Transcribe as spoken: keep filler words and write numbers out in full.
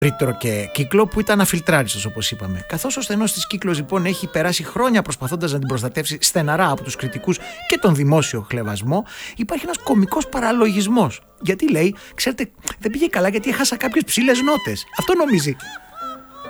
Πρίτρο και Κύκλο, που ήταν αφιλτράριστος, όπως είπαμε. Καθώς ο στενός της Κύκλος λοιπόν έχει περάσει χρόνια προσπαθώντας να την προστατεύσει στεναρά από τους κριτικούς και τον δημόσιο χλευασμό, υπάρχει ένας κωμικός παραλογισμός. Γιατί λέει, ξέρετε, δεν πήγε καλά γιατί έχασα κάποιες ψήλες νότες. Αυτό νομίζει.